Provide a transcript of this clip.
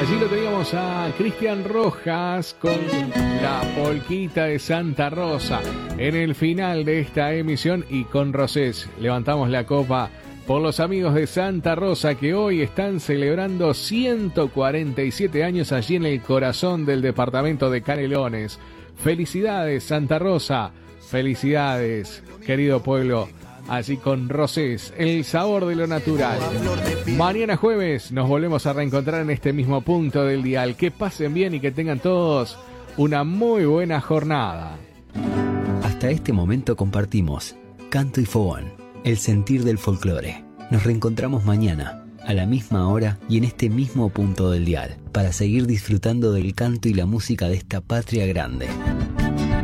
Allí lo teníamos a Cristian Rojas con la polquita de Santa Rosa en el final de esta emisión, y con Rosés levantamos la copa por los amigos de Santa Rosa que hoy están celebrando 147 años allí en el corazón del departamento de Canelones. Felicidades Santa Rosa, felicidades querido pueblo, así con Rosés, el sabor de lo natural. Mañana jueves nos volvemos a reencontrar en este mismo punto del dial. Que pasen bien y que tengan todos una muy buena jornada. Hasta este momento compartimos Canto y Fogón, el sentir del folclore. Nos reencontramos mañana, a la misma hora y en este mismo punto del dial, para seguir disfrutando del canto y la música de esta patria grande.